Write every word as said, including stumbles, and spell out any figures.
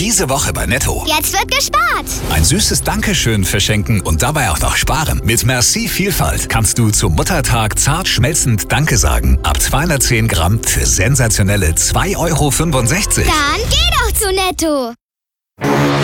Diese Woche bei Netto. Jetzt wird gespart. Ein süßes Dankeschön verschenken und dabei auch noch sparen. Mit Merci Vielfalt kannst du zum Muttertag zart schmelzend Danke sagen. Ab zweihundertzehn Gramm für sensationelle zwei Euro fünfundsechzig. Dann geh doch zu Netto.